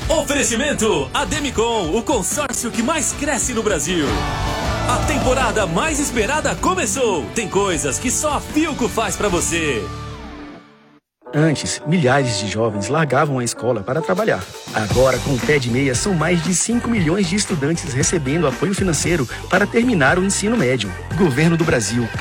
Oferecimento Ademicon, o consórcio que mais cresce no Brasil. A temporada mais esperada começou. Tem coisas que só a Philco faz pra você. Antes, milhares de jovens largavam a escola para trabalhar. Agora, com o Pé de Meia, são mais de 5 milhões de estudantes recebendo apoio financeiro para terminar o ensino médio. Governo do Brasil.